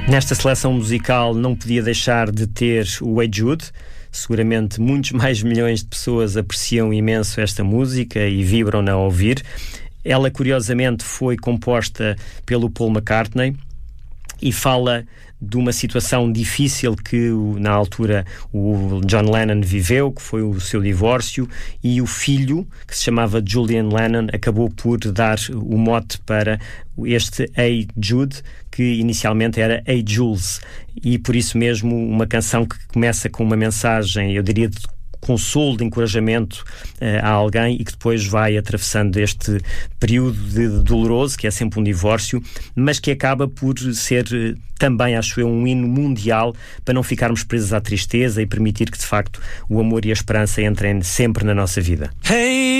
Nesta seleção musical não podia deixar de ter o Hey Jude. Seguramente muitos mais milhões de pessoas apreciam imenso esta música e vibram-na a ouvir. Ela, curiosamente, foi composta pelo Paul McCartney e fala de uma situação difícil que, na altura, o John Lennon viveu, que foi o seu divórcio, e o filho, que se chamava Julian Lennon, acabou por dar o mote para este Hey Jude, que inicialmente era Hey Jules, e por isso mesmo uma canção que começa com uma mensagem, eu diria, de consolo, de encorajamento a alguém, e que depois vai atravessando este período doloroso, que é sempre um divórcio, mas que acaba por ser também, acho eu, um hino mundial para não ficarmos presos à tristeza e permitir que, de facto, o amor e a esperança entrem sempre na nossa vida. Hey!